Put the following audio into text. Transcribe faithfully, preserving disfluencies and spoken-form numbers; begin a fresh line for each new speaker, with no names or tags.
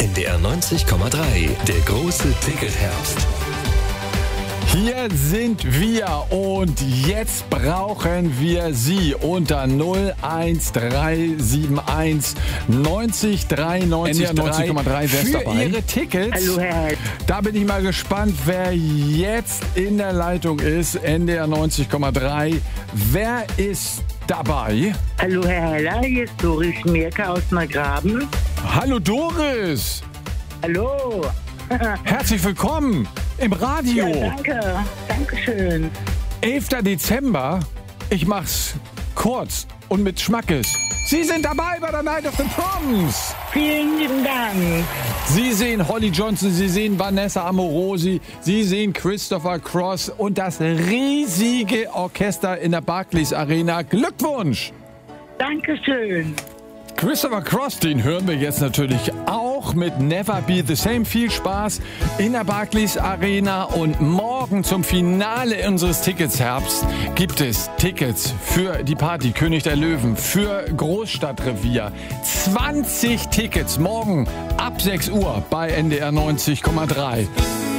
N D R neunzig Komma drei, der große Ticketherbst.
Hier sind wir und jetzt brauchen wir Sie unter null eins drei sieben eins neunzig dreiundneunzig neunzig Komma drei für dabei? Ihre Tickets.
Hallo Herr Held.
Da bin ich mal gespannt, wer jetzt in der Leitung ist. N D R neunzig Komma drei. Wer ist dabei?
Hallo Herr Heller, hier ist Doris Schmierke aus Neugraben.
Hallo Doris.
Hallo.
Herzlich willkommen im Radio.
Ja, danke. Dankeschön.
elfter Dezember. Ich mach's kurz und mit Schmackes. Sie sind dabei bei der Night of the Proms.
Vielen lieben Dank.
Sie sehen Holly Johnson, Sie sehen Vanessa Amorosi, Sie sehen Christopher Cross und das riesige Orchester in der Barclays Arena. Glückwunsch!
Dankeschön.
Christopher Cross, den hören wir jetzt natürlich auch mit Never Be the Same. Viel Spaß in der Barclays Arena und morgen zum Finale unseres Tickets-Herbst gibt es Tickets für die Party König der Löwen, für Großstadtrevier. zwanzig Tickets morgen ab sechs Uhr bei N D R neunzig Komma drei.